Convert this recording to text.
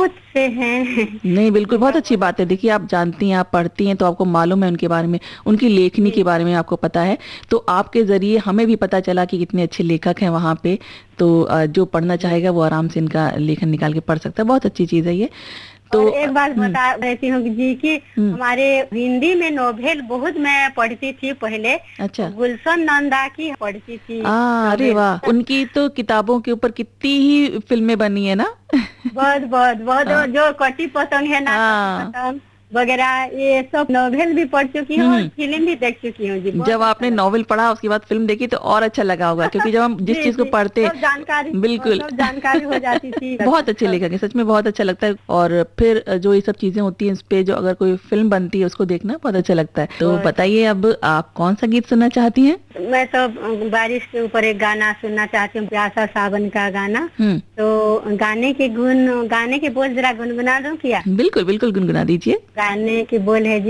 बहुत से हैं। नहीं, बिल्कुल बहुत अच्छी बात है। देखिए, आप जानती हैं, आप पढ़ती हैं, तो आपको मालूम है उनके बारे में, उनकी लेखनी जी के बारे में आपको पता है। तो आपके ज़रिए हमें भी पता चला कि कितने अच्छे लेखक हैं वहाँ पे। तो जो पढ़ना जी। चाहेगा वो आराम से इनका लेखन निकाल के पढ़ सकता है। बहुत अच्छी चीज़ है ये। तो और एक बात बता देती हूँ जी कि हुँ, हमारे हिंदी में नोवेल बहुत मैं पढ़ती थी पहले। अच्छा। गुलशन नंदा की पढ़ती थी अरे नोवेल। वाह! उनकी तो किताबों के ऊपर कितनी ही फ़िल्में बनी है ना? बहुत बहुत बहुत, हाँ, जो कटी पतंग है ना, कटी हाँ। पतंग वगैरह, ये सब नोवेल भी पढ़ चुकी हूँ हुँ, और हुँ। फिल्म भी देख चुकी हूँ जी, जब बहुत अच्छा आपने लगता नॉवेल पढ़ा उसके बाद फ़िल्म देखी तो और अच्छा लगा होगा, क्योंकि जब हम है। जिस जी चीज़ को जी, पढ़ते सब जानकारी, और बिल्कुल। सब जानकारी हो जाती थी, बहुत लगता अच्छे था। लेखक हैं, सच में बहुत अच्छा लगता है। और फिर जो ये सब चीज़ें होती हैं, इस पे जो अगर कोई फ़िल्म बनती है उसको देखना बहुत अच्छा लगता है। तो बहुत। बताइए, अब आप कौन-सा गीत सुनना चाहती हैं? मैं तो बारिश के ऊपर एक गाना सुनना चाहती हूँ, प्यासा सावन का गाना। हुँ, तो गाने के बोल जरा गुनगुना दूं क्या? बिल्कुल, बिल्कुल गुनगुना दीजिए। गाने के बोल है जी,